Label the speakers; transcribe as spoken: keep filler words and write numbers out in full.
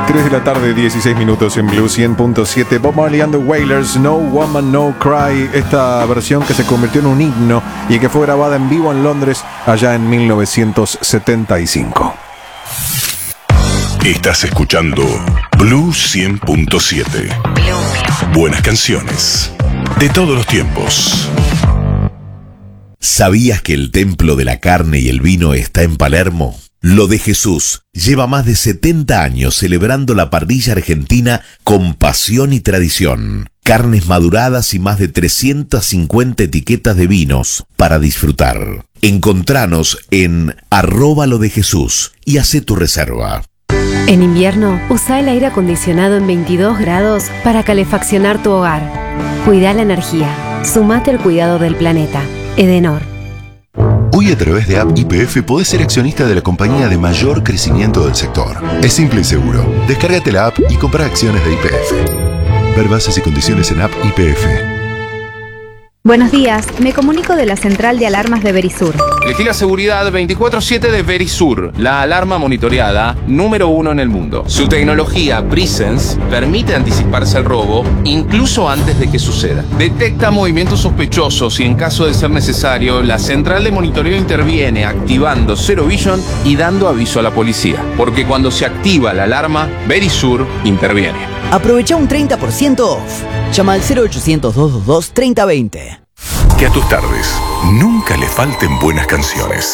Speaker 1: tres de la tarde, dieciséis minutos en Blue cien punto siete. Bob Marley and the Wailers, No Woman, No Cry. Esta versión que se convirtió en un himno y que fue grabada en vivo en Londres allá en mil novecientos setenta y cinco.
Speaker 2: Estás escuchando Blue cien punto siete. Buenas canciones de todos los tiempos.
Speaker 3: ¿Sabías que el templo de la carne y el vino está en Palermo? Lo de Jesús lleva más de setenta años celebrando la parrilla argentina con pasión y tradición. Carnes maduradas y más de trescientas cincuenta etiquetas de vinos para disfrutar. Encontranos en arroba lo de Jesús y hacé tu reserva.
Speaker 4: En invierno, usa el aire acondicionado en veintidós grados para calefaccionar tu hogar. Cuida la energía. Sumate al cuidado del planeta. Edenor.
Speaker 5: Hoy a través de App Y P F podés ser accionista de la compañía de mayor crecimiento del sector. Es simple y seguro. Descárgate la app y compra acciones de Y P F. Ver bases y condiciones en App Y P F.
Speaker 6: Buenos días, me comunico de la central de alarmas de Verisur.
Speaker 7: Elegí la seguridad veinticuatro siete de Verisur, la alarma monitoreada número uno en el mundo. Su tecnología Presence permite anticiparse al robo incluso antes de que suceda. Detecta movimientos sospechosos y en caso de ser necesario, la central de monitoreo interviene activando Zero Vision y dando aviso a la policía. Porque cuando se activa la alarma, Verisur interviene.
Speaker 8: Aprovecha un treinta por ciento off. Llama al cero ochocientos, doscientos veintidós, treinta veinte.
Speaker 2: Que a tus tardes nunca le falten buenas canciones.